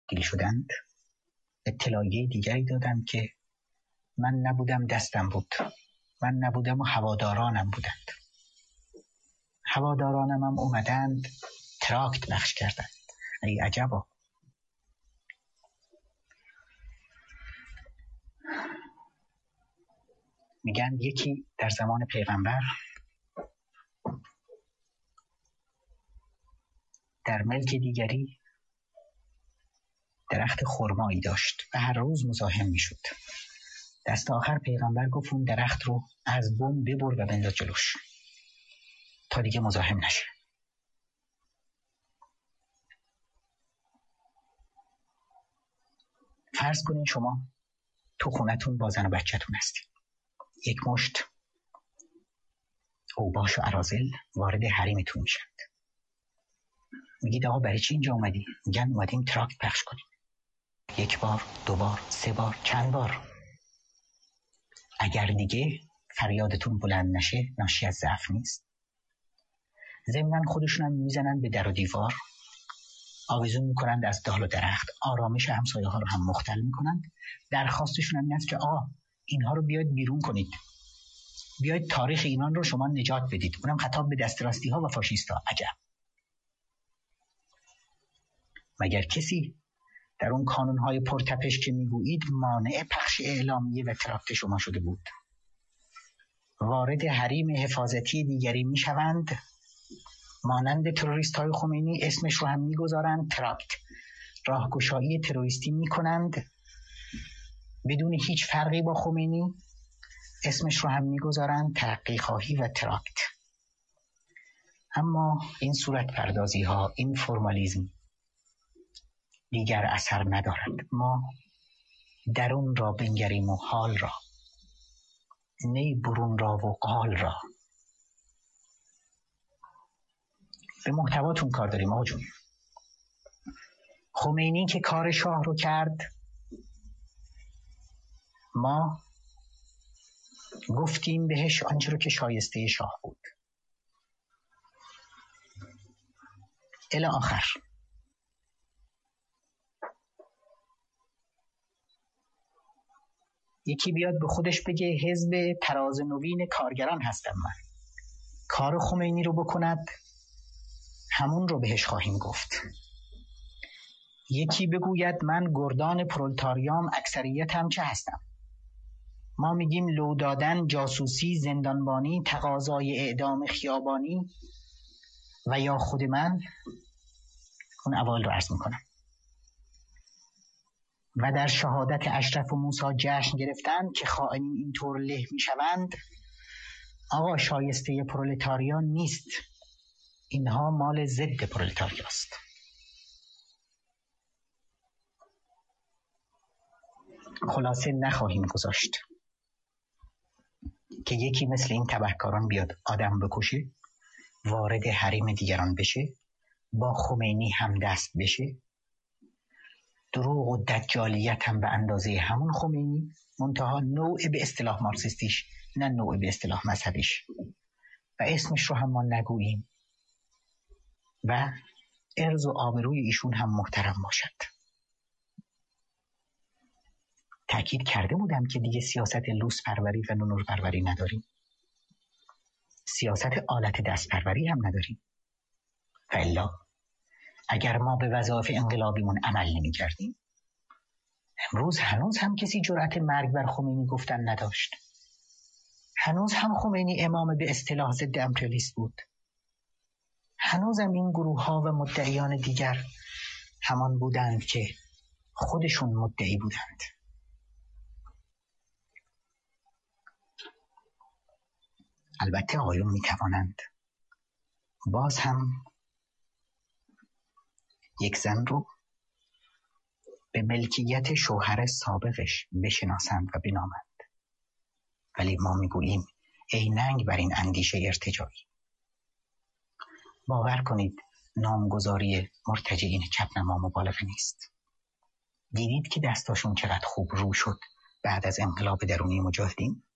گیل شدند، اطلاعیه دیگری دادند که من نبودم، دستم بود، من نبودم و هوادارانم بودند. هوادارانم هم اومدند تراکت بخش کردند. ای عجبا. میگن یکی در زمان پیغمبر در ملک دیگری درخت خرمایی داشت و هر روز مزاحم میشد. دست آخر پیغمبر گفت اون درخت رو از بن ببر و بنداز جلوش تا دیگه مزاحم نشه. فرض کنین شما تو خونتون با زن و بچه‌تون هستین. یک مشت اوباش و اراذل وارد حریمتون میشند. میگید آقا برای چی اینجا اومدی؟ میگن اومدیم تراکت پخش کنیم. یک بار، دو بار، سه بار، چند بار. اگر دیگه فریادتون بلند نشه ناشی از ضعف نیست. ضمناً خودشون هم میزنن به در و دیوار، آویزون میکنند از دال و درخت، آرامش همسایه ها رو هم مختل میکنند. درخواستشون هم این است که آقا اینها رو بیاید بیرون کنید، بیاید تاریخ ایران رو شما نجات بدید. اونم خطاب به دست راستی ها و فاشیست ها. عجب. مگر کسی در اون کانونهای پرتپش که میگویید مانع پخش اعلامیه و تراکت شما شده بود؟ وارد حریم حفاظتی دیگری میشوند، مانند تروریست های خمینی اسمش رو هم میگذارند تراکت، راهگشایی تروریستی میکنند بدون هیچ فرقی با خمینی، اسمش رو هم میگذارند ترقی خواهی و تراکت. اما این صورت پردازی ها، این فرمالیزم دیگر اثر ندارد. ما درون را بنگریم و حال را، نی برون را و قال را. به محتواتون کار داریم آقا جون. خمینی که کار شاه رو کرد، ما گفتیم بهش آنچه رو که شایسته شاه بود الی آخر. یکی بیاد به خودش بگه حزب تراز نوین کارگران هستم من، کار خمینی رو بکند، همون رو بهش خواهیم گفت. یکی بگوید من گردان پرولتاریام اکثریتم چه هستم، ما میگیم لو دادن، جاسوسی، زندانبانی، تقاضای اعدام خیابانی و یا خود من اون اول رو عرض میکنم. و در شهادت اشرف و موسی جشن گرفتن که خائنین اینطور له میشوند. آقا شایسته پرولتاریان نیست، اینها مال ضد پرولتاریاست. خلاصه نخواهیم گذاشت که یکی مثل این تبهکاران بیاد آدم بکشه، وارد حریم دیگران بشه، با خمینی هم دست بشه، دروغ و دجالیت هم به اندازه همون خمینی، منتها نوع به اصطلاح مارکسیستیش نه نوع به اصطلاح مذهبیش، و اسمش رو هم ما نگوییم و عرض و آبروی ایشون هم محترم باشد. تأکید کرده بودم که دیگه سیاست لوس پروری و نونور پروری نداریم، سیاست آلت دست پروری هم نداریم. فالا اگر ما به وظایف انقلابیمون عمل نمی کردیم، امروز هنوز هم کسی جرأت مرگ بر خمینی گفتن نداشت. هنوز هم خمینی امام به اصطلاح ضد امپریالیست بود. هنوز هم این گروه ها و مدعیان دیگر همان بودند که خودشون مدعی بودند. البته آقایون می توانند باز هم یک زن رو به ملکیت شوهر سابقش بشناسند و بنامند، ولی ما میگوییم ای ننگ بر این اندیشه ارتجاعی. باور کنید نامگذاری مرتجعین چپنما مبالغه نیست. دیدید که دستاشون چقدر خوب رو شد بعد از انقلاب درونی مجاهدین؟